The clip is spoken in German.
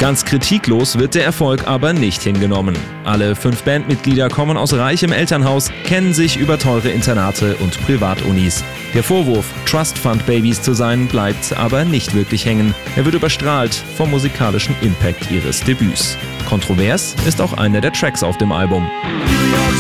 Ganz kritiklos wird der Erfolg aber nicht hingenommen. Alle 5 Bandmitglieder kommen aus reichem Elternhaus, kennen sich über teure Internate und Privatunis. Der Vorwurf, Trust Fund Babies zu sein, bleibt aber nicht wirklich hängen. Er wird überstrahlt vom musikalischen Impact ihres Debüts. Kontrovers ist auch einer der Tracks auf dem Album.